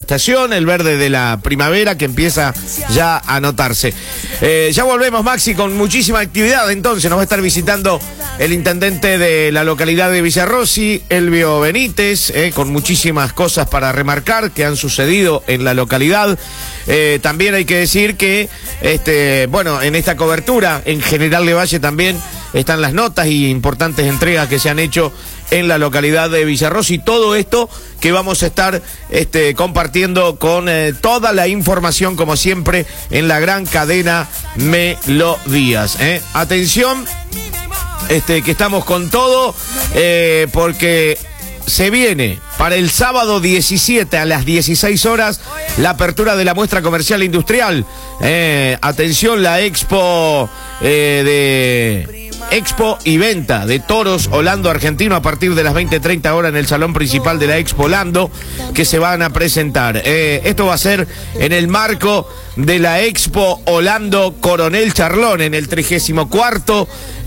estación, el verde de la primavera que empieza ya a notarse. Ya volvemos, Maxi, con muchísima actividad. Entonces nos va a estar visitando el intendente de la localidad de Villarrossi, Elvio Benítez, con muchísimas cosas para remarcar que han sucedido en la localidad. También hay que decir que, bueno, en esta cobertura en General Lavalle también están las notas y importantes entregas que se han hecho en la localidad de Villarrossi. Todo esto que vamos a estar compartiendo con toda la información, como siempre, en la gran cadena Melodías. Atención, que estamos con todo, porque se viene para el sábado 17 a las 16 horas la apertura de la muestra comercial industrial. Atención, la expo Expo y venta de toros Holando Argentino a partir de las 20:30 horas en el salón principal de la Expo Holando, que se van a presentar. Esto va a ser en el marco de la Expo Holando Coronel Charlón, en el 34º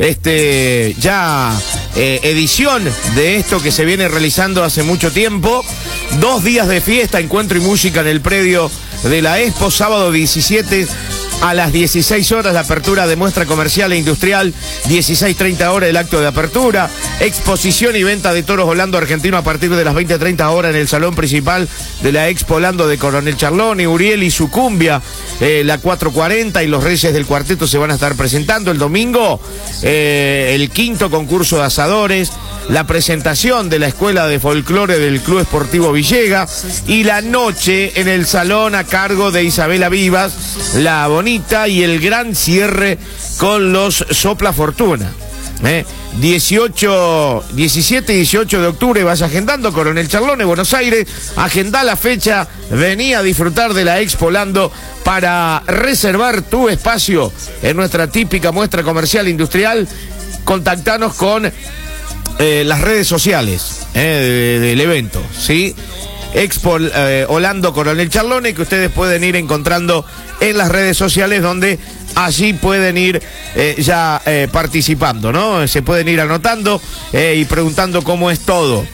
edición de esto que se viene realizando hace mucho tiempo. 2 días de fiesta, encuentro y música en el predio de la Expo. Sábado 17 a las 16 horas la apertura de muestra comercial e industrial, 16:30 horas el acto de apertura, exposición y venta de toros Holando Argentino a partir de las 20:30 horas en el salón principal de la Expo Holando de Coronel Charlón. Y Uriel y su cumbia, la 440 y los Reyes del Cuarteto se van a estar presentando. El domingo, el 5º concurso de asadores, la presentación de la Escuela de Folclore del Club Esportivo Villega, y la noche en el salón a cargo de Isabela Vivas, la bonita, y el gran cierre con los Sopla Fortuna. 17 y 18 de octubre, vaya agendando, Coronel Charlón de Buenos Aires, agenda la fecha, vení a disfrutar de la Expo Holando. Para reservar tu espacio en nuestra típica muestra comercial industrial, contactanos con las redes sociales del evento, ¿sí? Expo Holando Coronel Charlone, que ustedes pueden ir encontrando en las redes sociales, donde allí pueden ir participando, ¿no? Se pueden ir anotando y preguntando cómo es todo.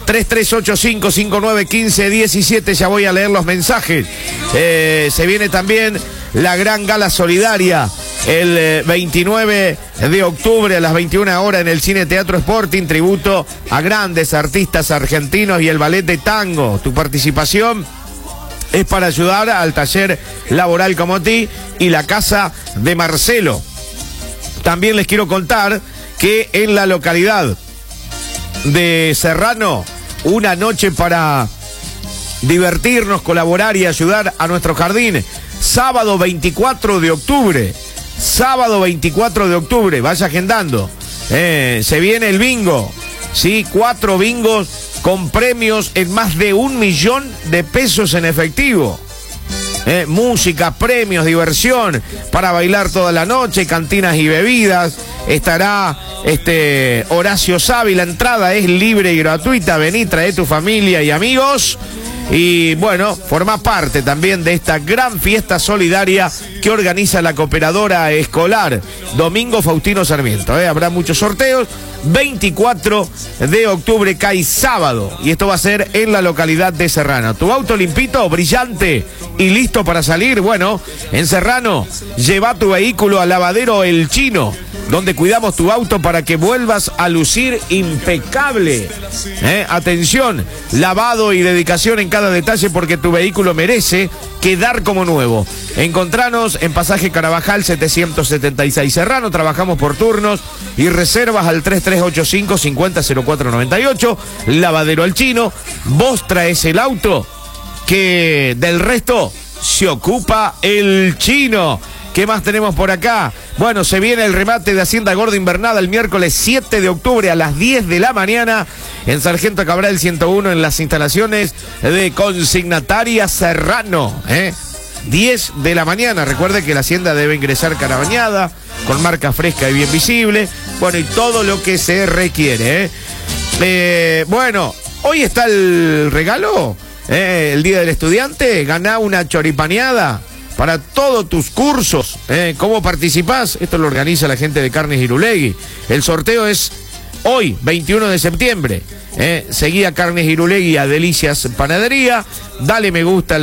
3385591517, ya voy a leer los mensajes. Se viene también la gran gala solidaria el 29 de octubre a las 21 horas en el Cine Teatro Sporting, tributo a grandes artistas argentinos y el ballet de tango. Tu participación es para ayudar al taller laboral Comoti y la casa de Marcelo. También les quiero contar que en la localidad de Serrano, una noche para divertirnos, colaborar y ayudar a nuestro jardín. Sábado 24 de octubre. Sábado 24 de octubre, vaya agendando. Se viene el bingo. Sí, 4 bingos con premios en más de 1 millón de pesos en efectivo. Música, premios, diversión para bailar toda la noche, cantinas y bebidas. Estará Horacio Savi, la entrada es libre y gratuita. Vení, trae tu familia y amigos. Y bueno, forma parte también de esta gran fiesta solidaria que organiza la Cooperadora Escolar. Domingo Faustino Sarmiento. Habrá muchos sorteos. 24 de octubre cae sábado. Y esto va a ser en la localidad de Serrano. Tu auto limpito, brillante y listo para salir. Bueno, en Serrano, lleva tu vehículo al lavadero El Chino, donde cuidamos tu auto para que vuelvas a lucir impecable. Atención, lavado y dedicación en cada detalle, porque tu vehículo merece quedar como nuevo. Encontranos en Pasaje Carabajal 776 Serrano. Trabajamos por turnos y reservas al 3385-500498. Lavadero El Chino. Vos traes el auto, que del resto se ocupa El Chino. ¿Qué más tenemos por acá? Bueno, se viene el remate de Hacienda Gorda Invernada el miércoles 7 de octubre a las 10 de la mañana en Sargento Cabral 101, en las instalaciones de Consignataria Serrano. 10 de la mañana. Recuerde que la Hacienda debe ingresar cara bañada, con marca fresca y bien visible. Bueno, y todo lo que se requiere. Bueno, hoy está el regalo, el Día del Estudiante. Ganá una choripaneada para todos tus cursos. ¿Cómo participás? Esto lo organiza la gente de Carnes Irulegui. El sorteo es hoy, 21 de septiembre. Seguí a Carnes Irulegui, a Delicias Panadería. Dale me gusta